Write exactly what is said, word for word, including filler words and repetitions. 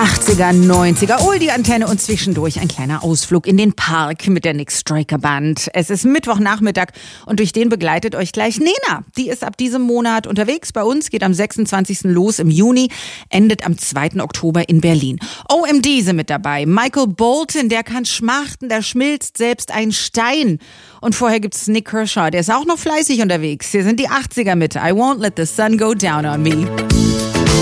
achtziger, neunziger, Oldie Antenne und zwischendurch ein kleiner Ausflug in den Park mit der Nick Striker Band. Es ist Mittwochnachmittag und durch den begleitet euch gleich Nena. Die ist ab diesem Monat unterwegs bei uns, geht am sechsundzwanzigsten los im Juni, endet am zweiten Oktober in Berlin. O M D sind mit dabei. Michael Bolton, der kann schmachten, da schmilzt selbst ein Stein. Und vorher gibt's Nick Kershaw, der ist auch noch fleißig unterwegs. Hier sind die achtziger mit I Won't Let the Sun Go Down on Me.